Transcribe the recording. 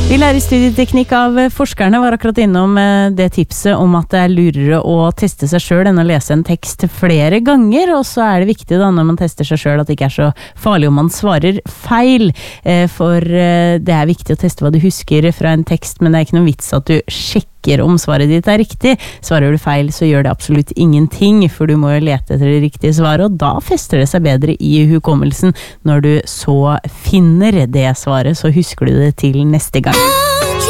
Vi lærer studieteknikk av forskerne var akkurat innom det tipset om at det lurere å teste seg selv enn å lese en tekst flere ganger, og så det viktig da når man tester seg selv at det ikke så farlig om man svarer feil, for det viktig å teste hva du husker fra en tekst, men det ikke noen vits at du sjekker om svaret ditt riktig. Svarer du feil, så gjør det absolutt ingenting, for du må jo lete etter det riktige svaret, og da fester det seg bedre i hukommelsen. Når du så finner det svaret, så husker du det til neste gang.